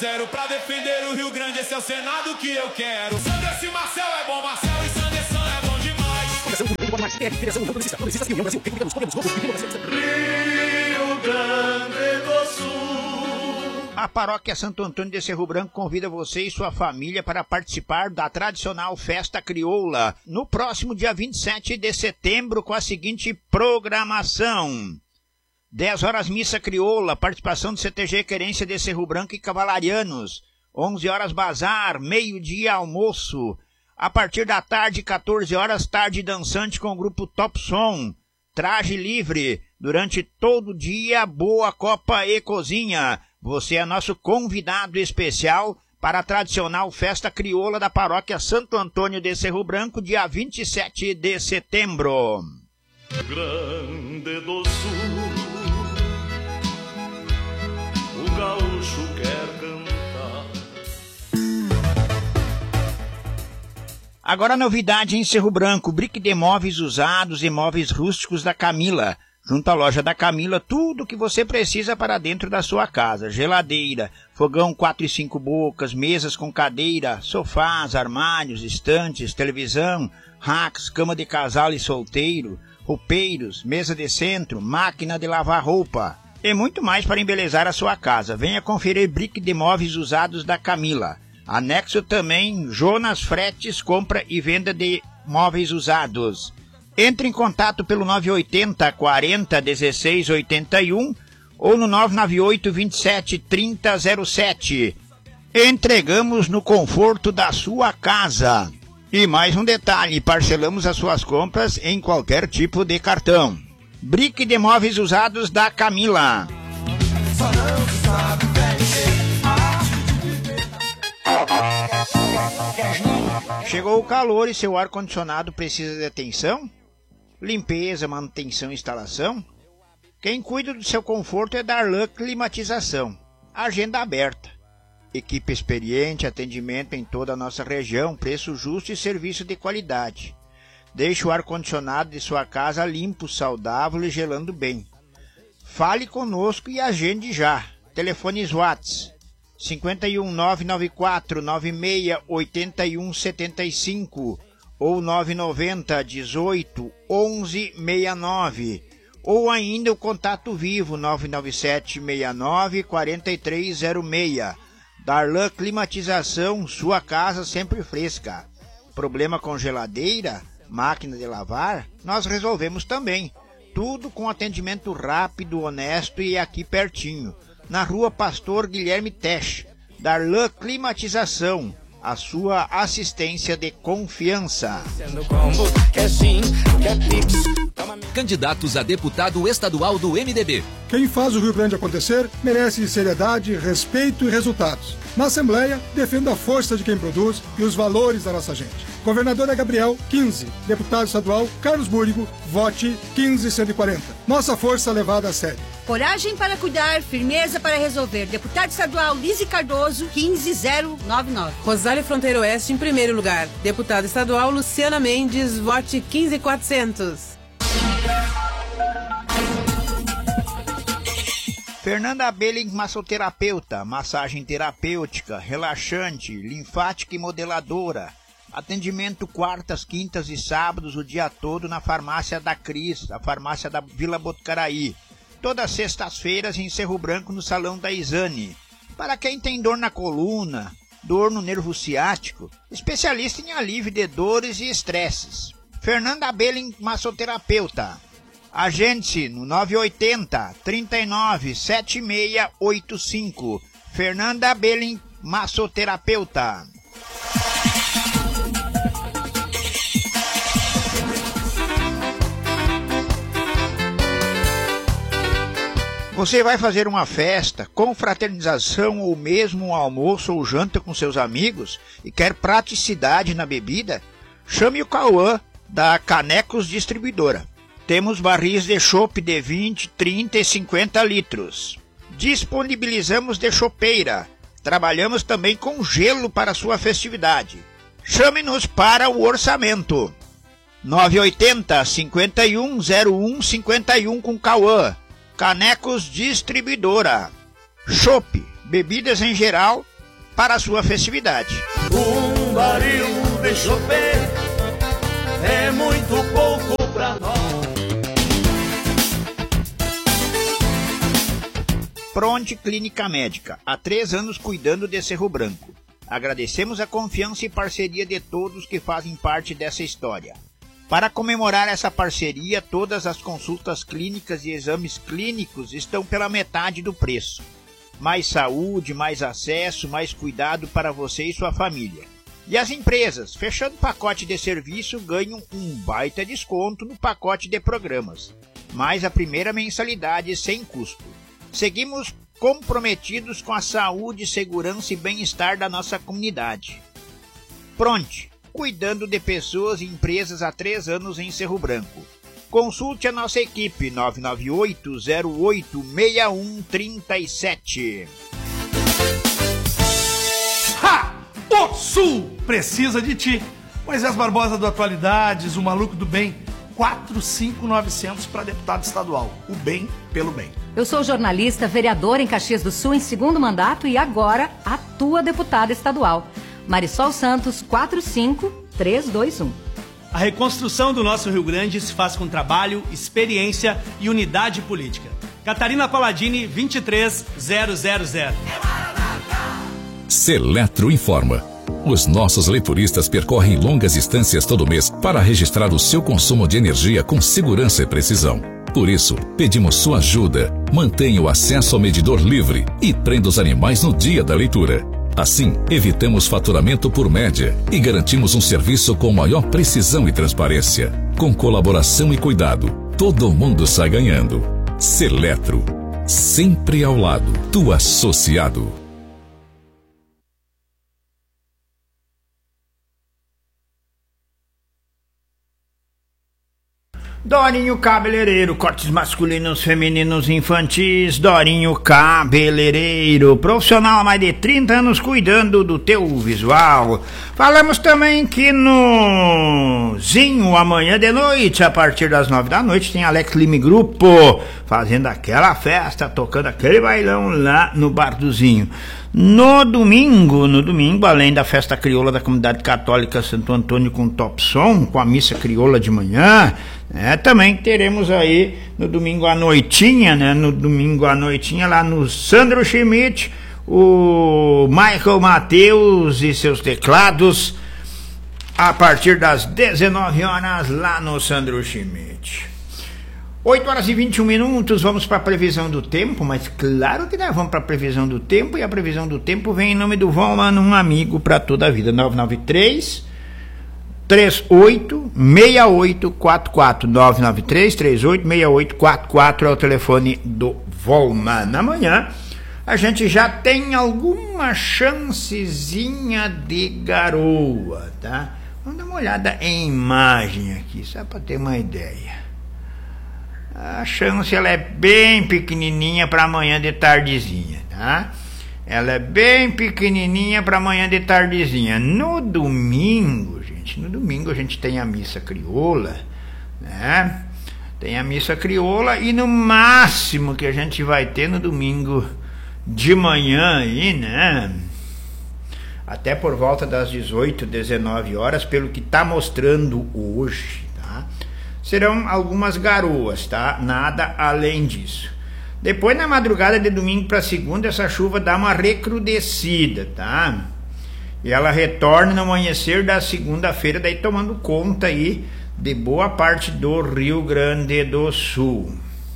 Zero pra defender o Rio Grande, esse é o Senado que eu quero. Sanderson e Marcel é bom, Marcel e Sanderson é bom demais. Rio Grande do Sul. A Paróquia Santo Antônio de Cerro Branco convida você e sua família para participar da tradicional Festa Crioula no próximo dia 27 de setembro com a seguinte programação. 10 horas missa crioula, participação do CTG Querência de Cerro Branco e Cavalarianos. 11 horas bazar, meio-dia almoço. A partir da tarde, 14 horas, tarde dançante com o grupo Top Som. Traje livre, durante todo o dia, boa copa e cozinha. Você é nosso convidado especial para a tradicional Festa Crioula da Paróquia Santo Antônio de Cerro Branco, dia 27 de setembro. Grande do Sul, o gaúcho quer cantar. Agora novidade em Cerro Branco, brick de móveis usados e móveis rústicos da Camila. Junto à loja da Camila, tudo o que você precisa para dentro da sua casa. Geladeira, fogão 4 e 5 bocas, mesas com cadeira, sofás, armários, estantes, televisão, racks, cama de casal e solteiro, roupeiros, mesa de centro, máquina de lavar roupa e muito mais para embelezar a sua casa. Venha conferir brick de móveis usados da Camila. Anexo também Jonas Fretes, compra e venda de móveis usados. Entre em contato pelo 980 40 16 81 ou no 998 27 30 07. Entregamos no conforto da sua casa. E mais um detalhe, parcelamos as suas compras em qualquer tipo de cartão. Brick de móveis usados da Camila. Chegou o calor e seu ar-condicionado precisa de atenção? Limpeza, manutenção e instalação? Quem cuida do seu conforto é Darlan Climatização. Agenda aberta. Equipe experiente, atendimento em toda a nossa região, preço justo e serviço de qualidade. Deixe o ar-condicionado de sua casa limpo, saudável e gelando bem. Fale conosco e agende já. Telefones WhatsApp 51 994 96 81 75 ou 990 18 11 69, ou ainda o contato vivo 997 69 4306. Darlan Climatização, sua casa sempre fresca. Problema com geladeira, máquina de lavar? Nós resolvemos também. Tudo com atendimento rápido, honesto e aqui pertinho. Na rua Pastor Guilherme Tesch. Darlan Climatização, a sua assistência de confiança. Candidatos a deputado estadual do MDB. Quem faz o Rio Grande acontecer merece seriedade, respeito e resultados. Na Assembleia, defendo a força de quem produz e os valores da nossa gente. Governadora Gabriel, 15. Deputado estadual, Carlos Búrigo, vote 15140. Nossa força levada a sério. Coragem para cuidar, firmeza para resolver. Deputado estadual Lise Cardoso, 15099. Rosário Fronteira Oeste, em primeiro lugar. Deputado estadual Luciana Mendes, vote 15400. Fernanda Belling, massoterapeuta, massagem terapêutica, relaxante, linfática e modeladora. Atendimento quartas, quintas e sábados o dia todo na Farmácia da Cris, a farmácia da Vila Botucaraí. Todas sextas-feiras em Cerro Branco no Salão da Isane. Para quem tem dor na coluna, dor no nervo ciático, especialista em alívio de dores e estresses. Fernanda Belling, massoterapeuta. Agende-se no 980 39 7685. Fernanda Belling, massoterapeuta. Você vai fazer uma festa, confraternização ou mesmo um almoço ou janta com seus amigos e quer praticidade na bebida? Chame o Cauã da Canecos Distribuidora. Temos barris de chopp de 20, 30 e 50 litros. Disponibilizamos de chopeira. Trabalhamos também com gelo para sua festividade. Chame-nos para o orçamento. 980 51 01 51 com Cauã. Canecos Distribuidora. Chopp, bebidas em geral para a sua festividade. Um baril de chope é muito pouco pra nós. Pronte Clínica Médica, há 3 anos cuidando de Cerro Branco. Agradecemos a confiança e parceria de todos que fazem parte dessa história. Para comemorar essa parceria, todas as consultas clínicas e exames clínicos estão pela metade do preço. Mais saúde, mais acesso, mais cuidado para você e sua família. E as empresas, fechando pacote de serviço, ganham um baita desconto no pacote de programas, mais a primeira mensalidade sem custo. Seguimos comprometidos com a saúde, segurança e bem-estar da nossa comunidade. Pronte, cuidando de pessoas e empresas há 3 anos em Cerro Branco. Consulte a nossa equipe 998-08-6137. Ha! O Sul precisa de ti. Moisés Barbosa do Atualidades, o maluco do bem, 45900 para deputado estadual. O bem pelo bem. Eu sou jornalista, vereadora em Caxias do Sul em 2º mandato e agora atua deputada estadual. Marisol Santos, 45321. A reconstrução do nosso Rio Grande se faz com trabalho, experiência e unidade política. Catarina Palladini, 23000. Seletro informa. Os nossos leituristas percorrem longas distâncias todo mês para registrar o seu consumo de energia com segurança e precisão. Por isso, pedimos sua ajuda. Mantenha o acesso ao medidor livre e prenda os animais no dia da leitura. Assim, evitamos faturamento por média e garantimos um serviço com maior precisão e transparência. Com colaboração e cuidado, todo mundo sai ganhando. Seletro, sempre ao lado do associado. Dorinho Cabeleireiro, cortes masculinos, femininos, infantis. Dorinho Cabeleireiro, profissional há mais de 30 anos cuidando do teu visual. Falamos também que no Zinho, amanhã de noite, a partir das 9 da noite, tem Alex Lime Grupo, fazendo aquela festa, tocando aquele bailão lá no Bar do Zinho. No domingo, além da festa crioula da comunidade católica Santo Antônio com top som, com a missa crioula de manhã, também teremos aí no domingo à noitinha, lá no Sandro Schmidt, o Michael Mateus e seus teclados, a partir das 19 horas lá no Sandro Schmidt. 8 horas e 21 minutos, vamos para a previsão do tempo, mas claro que nós vamos para a previsão do tempo, e a previsão do tempo vem em nome do Volman, um amigo para toda a vida. 993-386844, 993-386844 é o telefone do Volman. Amanhã a gente já tem alguma chancezinha de garoa, tá? Vamos dar uma olhada em imagem aqui, só para ter uma ideia. A chance ela é bem pequenininha para amanhã de tardezinha, tá? Ela é bem pequenininha para amanhã de tardezinha. No domingo a gente tem a missa crioula, né? Tem a missa crioula e no máximo que a gente vai ter no domingo de manhã aí, né? Até por volta das 18, 19 horas, pelo que tá mostrando hoje, tá? Serão algumas garoas, tá? Nada além disso. Depois, na madrugada de domingo para segunda, essa chuva dá uma recrudescida, tá? E ela retorna no amanhecer da segunda-feira, daí tomando conta aí de boa parte do Rio Grande do Sul.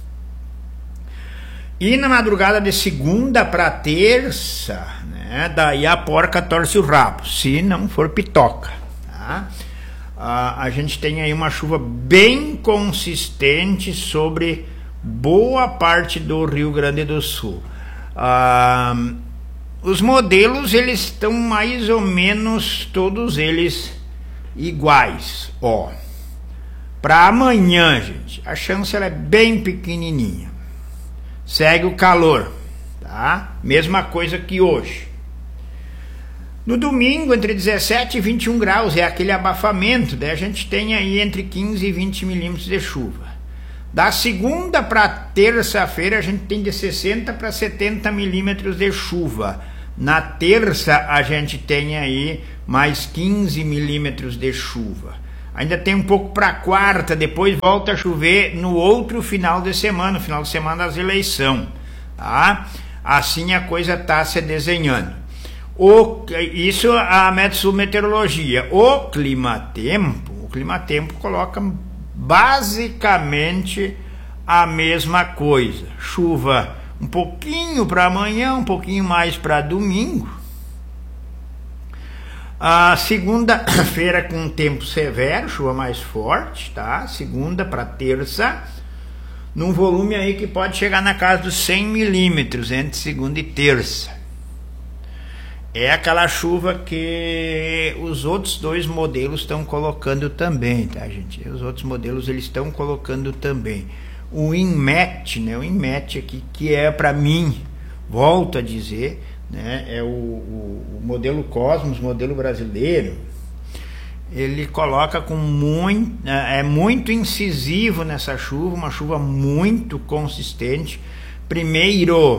E na madrugada de segunda para terça, né? Daí a porca torce o rabo, se não for pitoca, tá? A gente tem aí uma chuva bem consistente sobre boa parte do Rio Grande do Sul. Os modelos, eles estão mais ou menos todos eles iguais. Ó, para amanhã, gente, a chance ela é bem pequenininha. Segue o calor, tá? Mesma coisa que hoje. No domingo, entre 17 e 21 graus, é aquele abafamento, daí a gente tem aí entre 15 e 20 milímetros de chuva. Da segunda para terça-feira, a gente tem de 60 para 70 milímetros de chuva. Na terça a gente tem aí mais 15 milímetros de chuva. Ainda tem um pouco para quarta, depois volta a chover no outro final de semana, final de semana das eleições. Tá? Assim a coisa está se desenhando. Isso a meteorologia. O clima-tempo coloca basicamente a mesma coisa. Chuva um pouquinho para amanhã, um pouquinho mais para domingo. A segunda-feira com um tempo severo, chuva mais forte, tá? Segunda para terça, num volume aí que pode chegar na casa dos 100 milímetros entre segunda e terça. É aquela chuva que os outros dois modelos estão colocando também, tá, gente? Os outros modelos eles estão colocando também. O INMET, né? O INMET aqui, que é para mim, volto a dizer, né? É o modelo Cosmos, modelo brasileiro. Ele coloca com muito incisivo nessa chuva, uma chuva muito consistente. Primeiro,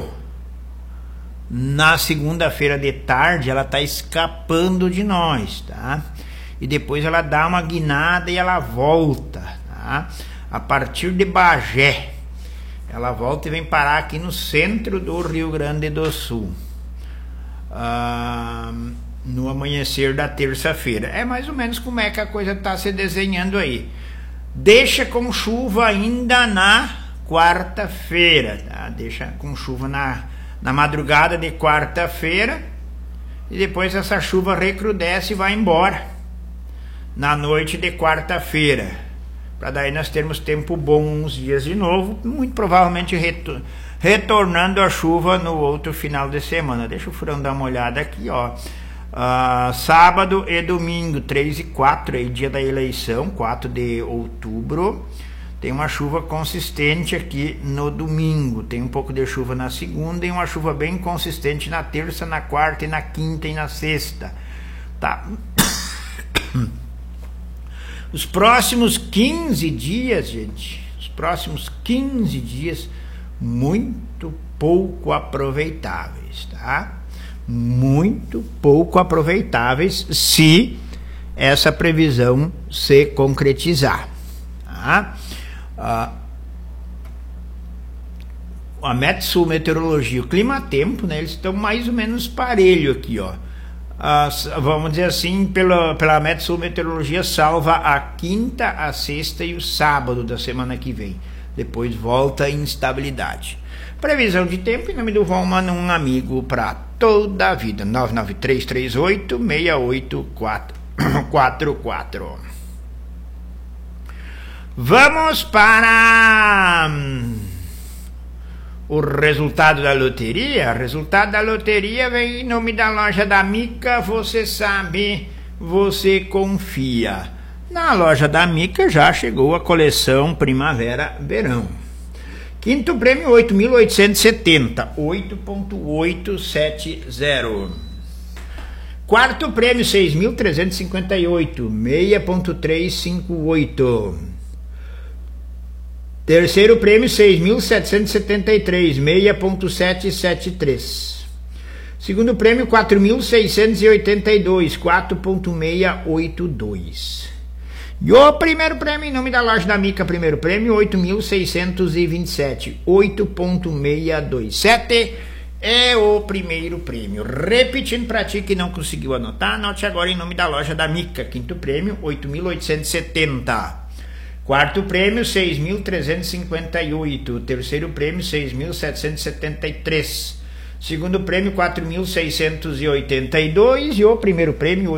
na segunda-feira de tarde, ela está escapando de nós, tá? E depois ela dá uma guinada e ela volta, tá? A partir de Bagé, ela volta e vem parar aqui no centro do Rio Grande do Sul, no amanhecer da terça-feira. É mais ou menos como é que a coisa está se desenhando aí. Deixa com chuva ainda na quarta-feira, tá? Deixa com chuva na madrugada de quarta-feira, e depois essa chuva recrudesce e vai embora na noite de quarta-feira, para daí nós termos tempo bom uns dias de novo, muito provavelmente retornando a chuva no outro final de semana. Deixa o Furão dar uma olhada aqui, ó. Sábado e domingo, 3 e 4, aí dia da eleição, 4 de outubro. Tem uma chuva consistente aqui no domingo, tem um pouco de chuva na segunda e uma chuva bem consistente na terça, na quarta e na quinta e na sexta, tá? Os próximos 15 dias, gente, os próximos 15 dias muito pouco aproveitáveis, tá? Muito pouco aproveitáveis se essa previsão se concretizar, tá? A Meteorologia, o clima-tempo, né, eles estão mais ou menos parelho aqui, ó. Vamos dizer assim, pela Meteorologia salva a quinta, a sexta e o sábado da semana que vem. Depois volta a instabilidade. Previsão de tempo em nome do Valman, um amigo para toda a vida. 993386844. Vamos para o resultado da loteria. O resultado da loteria vem em nome da loja da Mica. Você sabe, você confia. Na loja da Mica já chegou a coleção Primavera-Verão. Quinto prêmio 8.870, 8.870. Quarto prêmio 6.358, 6.358. Terceiro prêmio 6.773, 6.773. Segundo prêmio 4.682, 4.682. E o primeiro prêmio em nome da loja da Mica, primeiro prêmio 8.627, 8.627 é o primeiro prêmio. Repetindo para ti que não conseguiu anotar, anote agora em nome da loja da Mica. Quinto prêmio 8.870. Quarto prêmio, 6.358. Terceiro prêmio, 6.773. Segundo prêmio, 4.682. E o primeiro prêmio,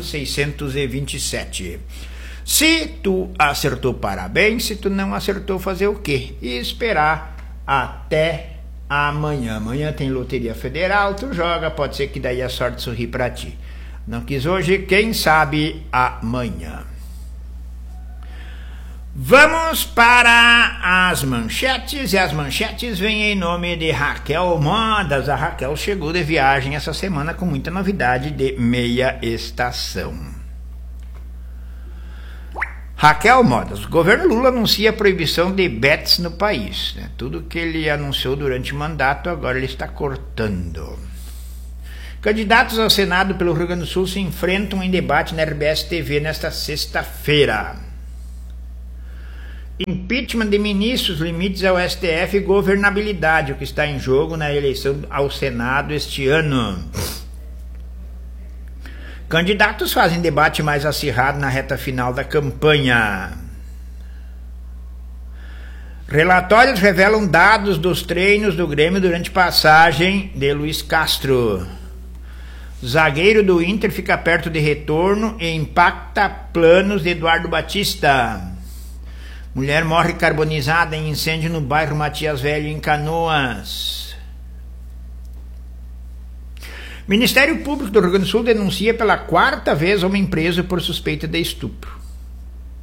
8.627. Se tu acertou, parabéns. Se tu não acertou, fazer o quê? Esperar até amanhã. Amanhã tem Loteria Federal, tu joga, pode ser que daí a sorte sorri pra ti. Não quis hoje, quem sabe amanhã. Vamos para as manchetes, e as manchetes vêm em nome de Raquel Modas. A Raquel chegou de viagem essa semana com muita novidade de meia estação. Raquel Modas, o governo Lula anuncia a proibição de bets no país, né? Tudo que ele anunciou durante o mandato, agora ele está cortando. Candidatos ao Senado pelo Rio Grande do Sul se enfrentam em debate na RBS TV nesta sexta-feira. Impeachment de ministros, limites ao STF e governabilidade, o que está em jogo na eleição ao Senado este ano. Candidatos fazem debate mais acirrado na reta final da campanha. Relatórios revelam dados dos treinos do Grêmio durante passagem de Luiz Castro. Zagueiro do Inter fica perto de retorno e impacta planos de Eduardo Batista. Mulher morre carbonizada em incêndio no bairro Matias Velho, em Canoas. Ministério Público do Rio Grande do Sul denuncia pela 4ª vez homem preso por suspeita de estupro.